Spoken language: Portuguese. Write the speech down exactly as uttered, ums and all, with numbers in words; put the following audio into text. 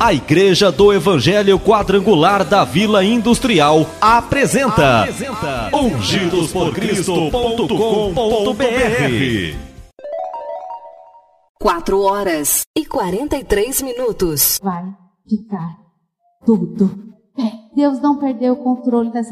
A Igreja do Evangelho Quadrangular da Vila Industrial apresenta, apresenta ungidos por cristo ponto com ponto br. Quatro horas e quarenta e três minutos. Vai ficar tudo bem. Deus não perdeu o controle dessa